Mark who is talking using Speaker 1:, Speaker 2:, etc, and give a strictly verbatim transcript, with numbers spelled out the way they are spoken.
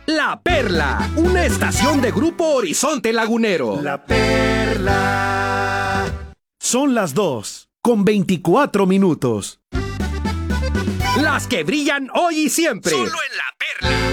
Speaker 1: La Perla, una estación de Grupo Horizonte Lagunero.
Speaker 2: La Perla. Son las dos, con veinticuatro minutos.
Speaker 1: Las que brillan hoy y siempre.
Speaker 3: Solo en La Perla.